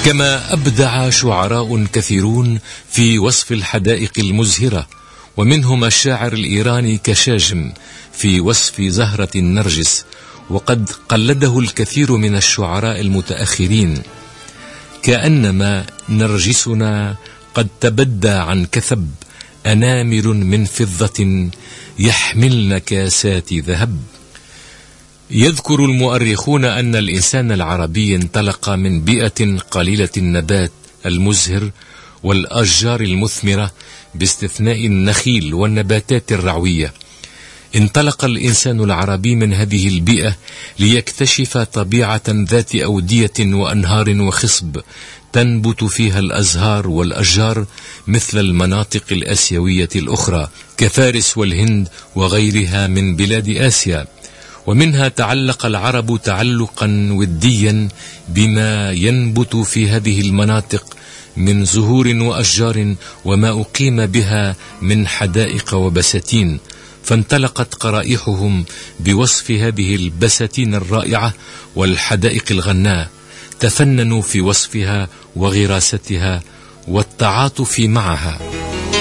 كما أبدع شعراء كثيرون في وصف الحدائق المزهرة، ومنهم الشاعر الإيراني كشاجم في وصف زهرة النرجس، وقد قلده الكثير من الشعراء المتأخرين. كأنما نرجسنا قد تبدى عن كثب، أنامر من فضة يحملن كاسات ذهب. يذكر المؤرخون أن الإنسان العربي انطلق من بيئة قليلة النبات المزهر والأشجار المثمرة باستثناء النخيل والنباتات الرعوية. انطلق الإنسان العربي من هذه البيئة ليكتشف طبيعة ذات أودية وأنهار وخصب تنبت فيها الأزهار والأشجار مثل المناطق الآسيوية الأخرى كفارس والهند وغيرها من بلاد آسيا. ومنها تعلق العرب تعلقا وديا بما ينبت في هذه المناطق من زهور وأشجار وما أقيم بها من حدائق وبساتين، فانطلقت قرائحهم بوصف هذه البساتين الرائعة والحدائق الغناء، تفننوا في وصفها وغراستها والتعاطف معها.